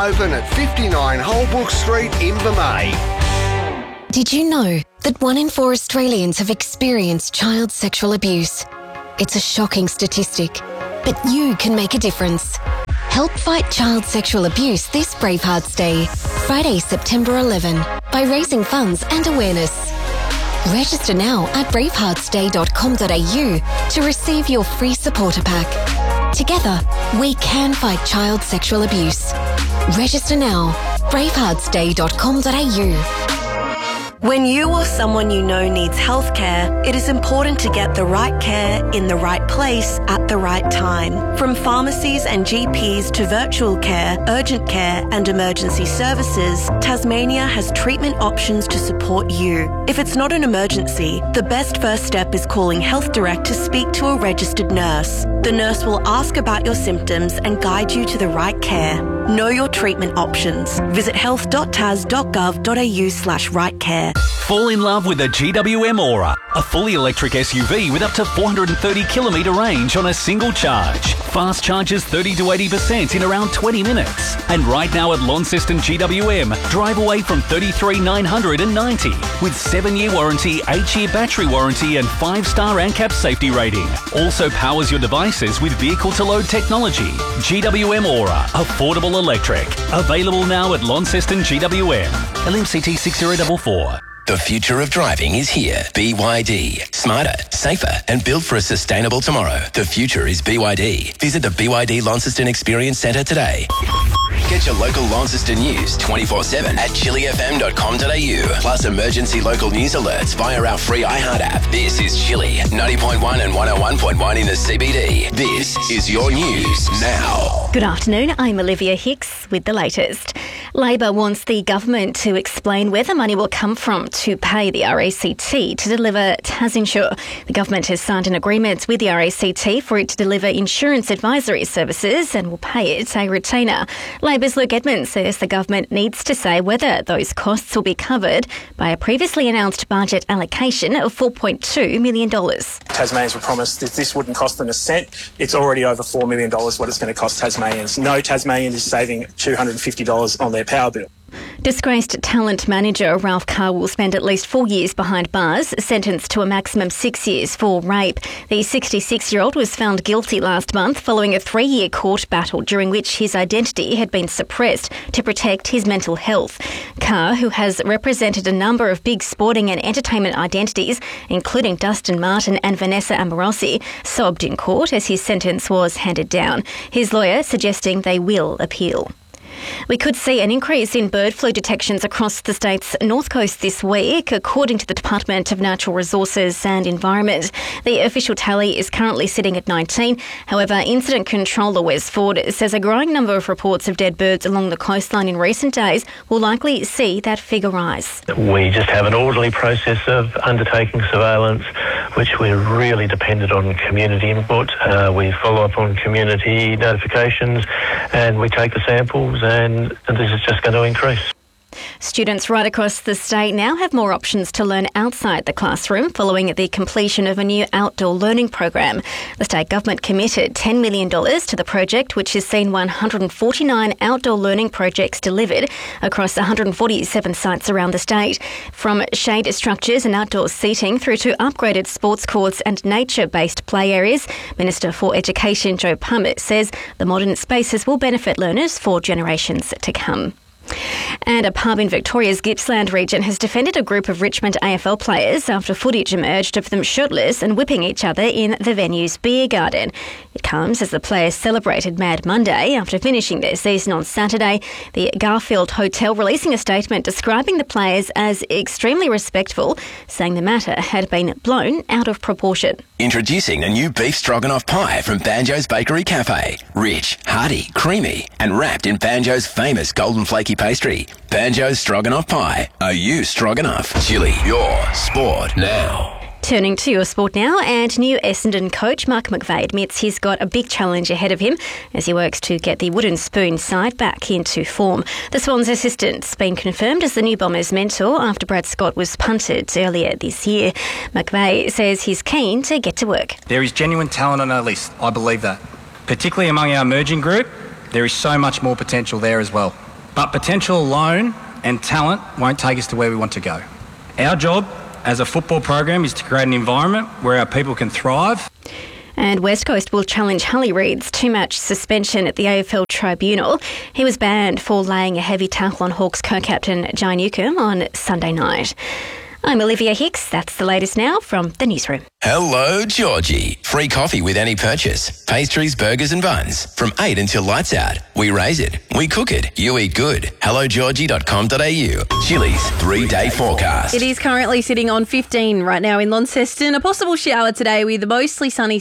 open at 59 Holbrook Street, Invermay. Did you know that 1 in 4 Australians have experienced child sexual abuse? It's a shocking statistic, but you can make a difference. Help fight child sexual abuse this Bravehearts Day, Friday, September 11, by raising funds and awareness. Register now at braveheartsday.com.au to receive your free supporter pack. Together, we can fight child sexual abuse. Register now, braveheartsday.com.au. When you or someone you know needs healthcare, it is important to get the right care in the right place at the right time. From pharmacies and GPs to virtual care, urgent care and emergency services, Tasmania has treatment options to support you. If it's not an emergency, the best first step is calling Health Direct to speak to a registered nurse. The nurse will ask about your symptoms and guide you to the right care. Know your treatment options. Visit health.tas.gov.au/right care. Fall in love with a GWM Aura, a fully electric SUV with up to 430 kilometre range on a single charge. Fast charges 30 to 80% in around 20 minutes. And right now at Launceston GWM, drive away from $33,990 with 7-year warranty, 8-year battery warranty and 5-star ANCAP safety rating. Also powers your devices with vehicle-to-load technology. GWM Aura, affordable electric. Available now at Launceston GWM. LMCT 6044. The future of driving is here. BYD. Smarter, safer, and built for a sustainable tomorrow. The future is BYD. Visit the BYD Launceston Experience Centre today. Get your local Launceston news 24/7 at chillyfm.com.au. Plus emergency local news alerts via our free iHeart app. This is Chilly, 90.1 and 101.1 in the CBD. This is your news now. Good afternoon, I'm Olivia Hicks with the latest. Labor wants the government to explain where the money will come from to pay the RACT to deliver TasInsure. The government has signed an agreement with the RACT for it to deliver insurance advisory services and will pay it a retainer. Labor's Luke Edmonds says the government needs to say whether those costs will be covered by a previously announced budget allocation of $4.2 million. Tasmanians were promised that this wouldn't cost them a cent. It's already over $4 million what it's going to cost Tasmanians. No Tasmanian is saving $250 on their power bill. Disgraced talent manager Ralph Carr will spend at least 4 years behind bars, sentenced to a maximum 6 years for rape. The 66-year-old was found guilty last month following a 3-year court battle during which his identity had been suppressed to protect his mental health. Carr, who has represented a number of big sporting and entertainment identities, including Dustin Martin and Vanessa Amorosi, sobbed in court as his sentence was handed down. His lawyer suggesting they will appeal. We could see an increase in bird flu detections across the state's north coast this week, according to the Department of Natural Resources and Environment. The official tally is currently sitting at 19. However, Incident Controller Wes Ford says a growing number of reports of dead birds along the coastline in recent days will likely see that figure rise. We just have an orderly process of undertaking surveillance, which we're really dependent on community input. We follow up on community notifications and we take the samples, and this is just going to increase. Students right across the state now have more options to learn outside the classroom following the completion of a new outdoor learning program. The state government committed $10 million to the project, which has seen 149 outdoor learning projects delivered across 147 sites around the state. From shade structures and outdoor seating through to upgraded sports courts and nature-based play areas, Minister for Education Joe Palmer says the modern spaces will benefit learners for generations to come. And a pub in Victoria's Gippsland region has defended a group of Richmond AFL players after footage emerged of them shirtless and whipping each other in the venue's beer garden. It comes as the players celebrated Mad Monday after finishing their season on Saturday. The Garfield Hotel releasing a statement describing the players as extremely respectful, saying the matter had been blown out of proportion. Introducing a new beef stroganoff pie from Banjo's Bakery Cafe. Rich, hearty, creamy, and wrapped in Banjo's famous golden flaky pastry. Banjo's Stroganoff Pie. Are you stroganoff? Chilly, your sport now. Turning to your sport now, and new Essendon coach Mark McVeigh admits he's got a big challenge ahead of him as he works to get the Wooden Spoon side back into form. The Swans assistant's been confirmed as the new Bombers mentor after Brad Scott was punted earlier this year. McVeigh says he's keen to get to work. There is genuine talent on our list, I believe that. Particularly among our emerging group, there is so much more potential there as well. But potential alone and talent won't take us to where we want to go. Our job as a football program is to create an environment where our people can thrive. And West Coast will challenge Harley Reid's 2-match suspension at the AFL Tribunal. He was banned for laying a heavy tackle on Hawks co-captain Jai Newcombe on Sunday night. I'm Olivia Hicks. That's the latest now from the newsroom. Hello, Georgie. Free coffee with any purchase. Pastries, burgers and buns. From 8 until lights out. We raise it. We cook it. You eat good. HelloGeorgie.com.au. Chili's 3-day forecast. It is currently sitting on 15 right now in Launceston. A possible shower today with mostly sunny